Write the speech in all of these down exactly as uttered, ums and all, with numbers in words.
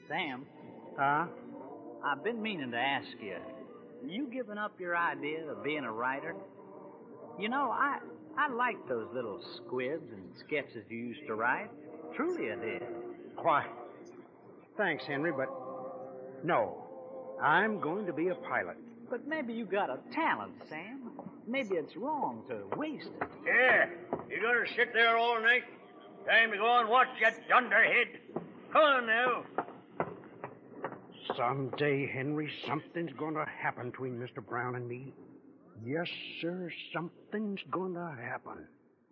Sam. Huh? I've been meaning to ask you, you giving up your idea of being a writer? You know, I I like those little squibs and sketches you used to write. Truly I did. Why, thanks, Henry, but no. I'm going to be a pilot. But maybe you got a talent, Sam. Maybe it's wrong to waste it. Yeah, you gonna sit there all night? Time to go and watch that dunderhead. Come on now. Someday, Henry, something's going to happen between Mister Brown and me. Yes, sir, something's going to happen.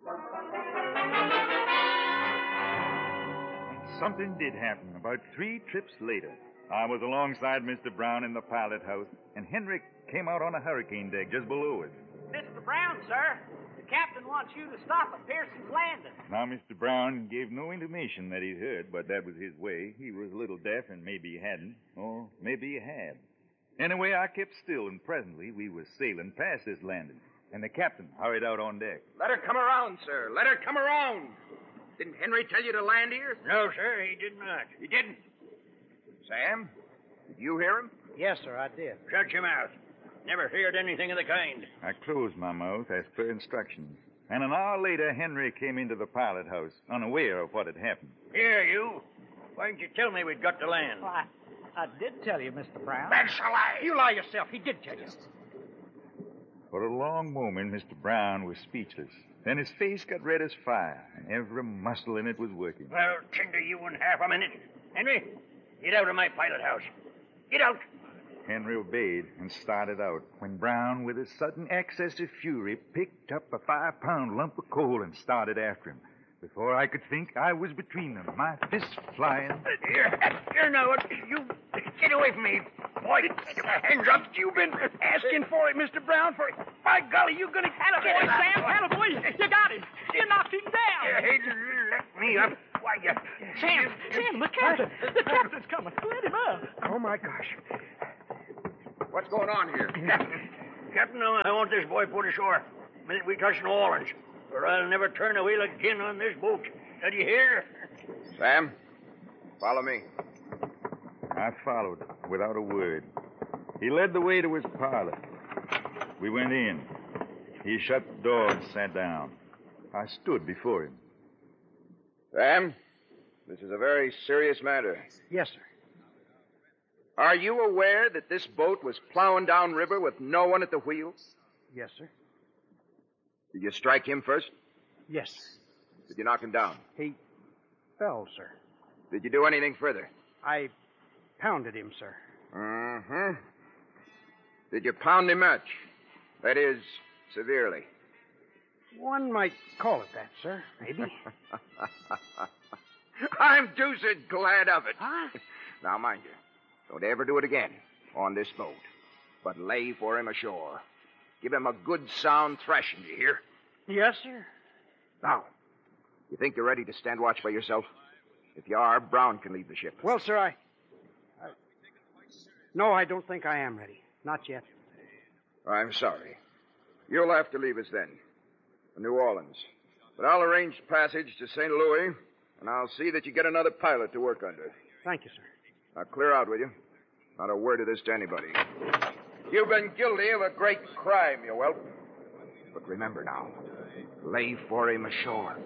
Something did happen about three trips later. I was alongside Mister Brown in the pilot house, and Henry came out on a hurricane deck just below us. Mister Brown, sir, the captain wants you to stop at Pearson's Landing. Now, Mister Brown gave no intimation that he'd heard, but that was his way. He was a little deaf, and maybe he hadn't, or maybe he had. Anyway, I kept still, and presently we were sailing past this landing, and the captain hurried out on deck. Let her come around, sir. Let her come around. Didn't Henry tell you to land here? No, sir, he did not. He didn't. Sam, did you hear him? Yes, sir, I did. Shut your mouth. Never heard anything of the kind. I closed my mouth as per instructions, and an hour later Henry came into the pilot house, unaware of what had happened. Here, you. Why didn't you tell me we'd got to land? Well, I, I did tell you, Mister Brown. That's a lie. You lie yourself. He did tell you. For a long moment, Mister Brown was speechless. Then his face got red as fire, and every muscle in it was working. Well, Tinder, you in half a minute. Henry, get out of my pilot house. Get out. Henry obeyed and started out, when Brown, with a sudden access of fury, picked up a five-pound lump of coal and started after him. Before I could think, I was between them, my fists flying. Here, here now, you get away from me, boy. Hands up. You've been asking for it, Mister Brown, for by golly, you're going to get Boy, it. Sam, Attaboy, you got him. You knocked him down. Hey, let me up. Why, you... Sam, Sam, the captain. The captain's coming. Let him up. Oh, my gosh. What's going on here? Captain, Captain, I want this boy put ashore. The minute we touch New Orleans, or I'll never turn a wheel again on this boat. Did you hear? Sam, follow me. I followed, without a word. He led the way to his parlor. We went in. He shut the door and sat down. I stood before him. Sam, this is a very serious matter. Yes, sir. Are you aware that this boat was plowing downriver with no one at the wheel? Yes, sir. Did you strike him first? Yes. Did you knock him down? He fell, sir. Did you do anything further? I pounded him, sir. Mm-hmm. Did you pound him much? That is, severely. One might call it that, sir. Maybe. I'm deuced glad of it. Huh? Now, mind you, don't ever do it again on this boat, but lay for him ashore. Give him a good sound thrashing, you hear? Yes, sir. Now, you think you're ready to stand watch by yourself? If you are, Brown can leave the ship. Well, sir, I... I... No, I don't think I am ready. Not yet. I'm sorry. You'll have to leave us then, for New Orleans. But I'll arrange passage to Saint Louis, and I'll see that you get another pilot to work under. Thank you, sir. Now, clear out, will you? Not a word of this to anybody. You've been guilty of a great crime, you whelp. But remember now, lay for him ashore.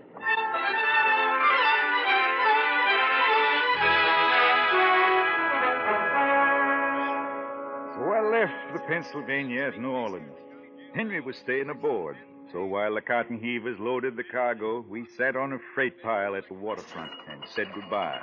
So I left the Pennsylvania at New Orleans. Henry was staying aboard, so while the cotton heavers loaded the cargo, we sat on a freight pile at the waterfront and said goodbye.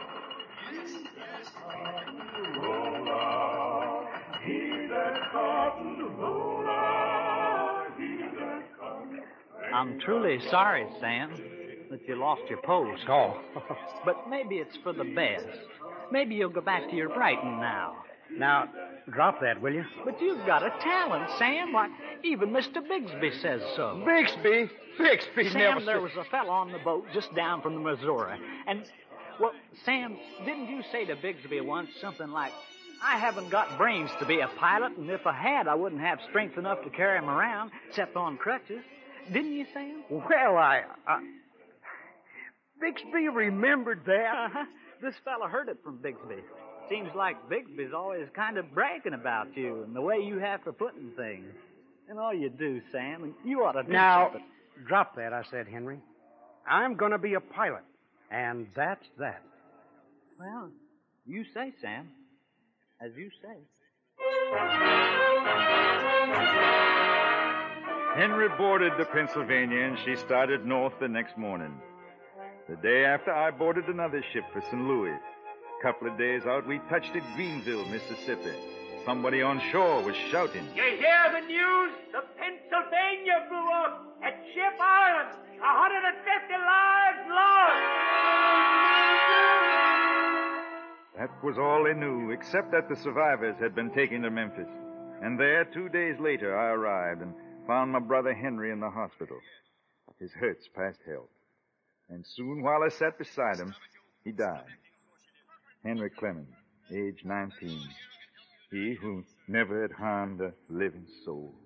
I'm truly sorry, Sam, that you lost your post. Oh. But maybe it's for the best. Maybe you'll go back to your Brighton now. Now, drop that, will you? But you've got a talent, Sam. Why, even Mister Bigsby says so. Bixby? Bixby Sam, never there said... was a fellow on the boat just down from the Missouri. And, well, Sam, didn't you say to Bigsby once something like, I haven't got brains to be a pilot, and if I had, I wouldn't have strength enough to carry him around, except on crutches. Didn't you, Sam? Well, I... I... Bixby remembered that. Uh-huh. This fella heard it from Bixby. Seems like Bixby's always kind of bragging about you and the way you have for putting things. And all you do, Sam, and you ought to do Now, something. drop that, I said, Henry. I'm going to be a pilot, and that's that. Well, you say, Sam. As you say. Henry boarded the Pennsylvania, and she started north the next morning. The day after, I boarded another ship for Saint Louis. A couple of days out, we touched at Greenville, Mississippi. Somebody on shore was shouting. You hear the news? The Pennsylvania blew up at Ship Island. one hundred fifty lives lost. That was all they knew, except that the survivors had been taken to Memphis. And there, two days later, I arrived and found my brother Henry in the hospital. His hurts past help. And soon, while I sat beside him, he died. Henry Clemens, age nineteen. He who never had harmed a living soul.